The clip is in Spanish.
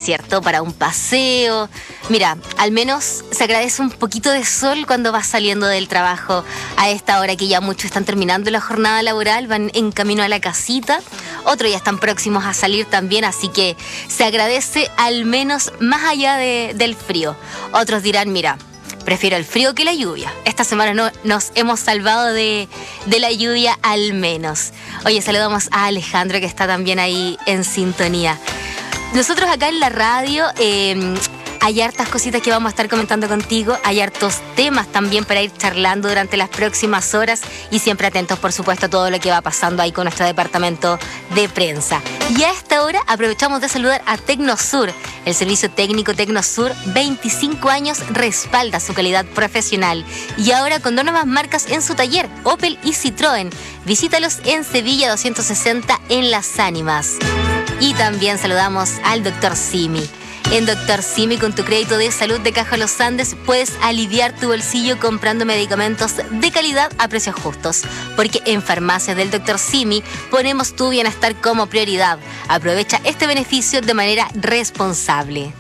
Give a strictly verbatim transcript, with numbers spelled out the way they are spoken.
¿cierto? Para un paseo. Mira, al menos se agradece un poquito de sol cuando vas saliendo del trabajo a esta hora que ya muchos están terminando la jornada laboral, van en camino a la casita. Otros ya están próximos a salir también, así que se agradece al menos más allá de, del frío. Otros dirán, mira, prefiero el frío que la lluvia. Esta semana no, nos hemos salvado de, de la lluvia al menos. Oye, saludamos a Alejandro que está también ahí en sintonía. Nosotros acá en la radio eh, hay hartas cositas que vamos a estar comentando contigo. Hay hartos temas también para ir charlando durante las próximas horas y siempre atentos, por supuesto, a todo lo que va pasando ahí con nuestro departamento de prensa. Y a esta hora aprovechamos de saludar a Tecnosur. El servicio técnico Tecnosur, veinticinco años, respalda su calidad profesional. Y ahora con dos nuevas marcas en su taller, Opel y Citroën. Visítalos en Sevilla doscientos sesenta en Las Ánimas. Y también saludamos al doctor Simi. En doctor Simi, con tu crédito de salud de Caja Los Andes, puedes aliviar tu bolsillo comprando medicamentos de calidad a precios justos. Porque en Farmacias del doctor Simi ponemos tu bienestar como prioridad. Aprovecha este beneficio de manera responsable.